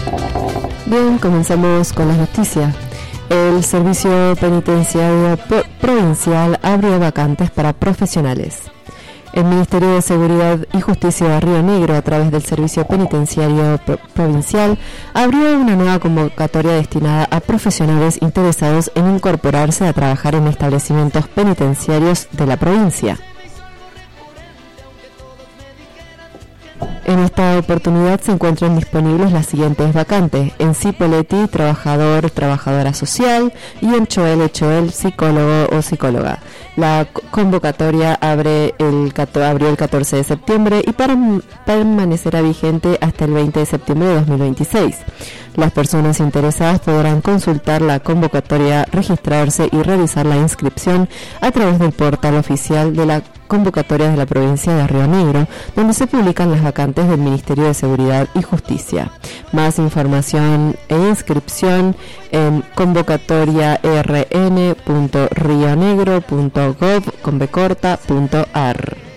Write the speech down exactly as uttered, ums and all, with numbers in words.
Bien, comenzamos con las noticias. El Servicio Penitenciario Provincial abrió vacantes para profesionales. El Ministerio de Seguridad y Justicia de Río Negro, a través del Servicio Penitenciario Pro- Provincial, abrió una nueva convocatoria destinada a profesionales interesados en incorporarse a trabajar en establecimientos penitenciarios de la provincia. En esta oportunidad se encuentran disponibles las siguientes vacantes: en Cipolletti, trabajador, trabajadora social, y en Choel, Choel, psicólogo o psicóloga. La convocatoria abre el, abrió el catorce de septiembre y para, permanecerá vigente hasta el veinte de septiembre de dos mil veintiséis. Las personas interesadas podrán consultar la convocatoria, registrarse y realizar la inscripción a través del portal oficial de la convocatoria de la provincia de Río Negro, donde se publican las vacantes del Ministerio de Seguridad y Justicia. Más información e inscripción en convocatoria r n punto rionegro punto gov punto a r.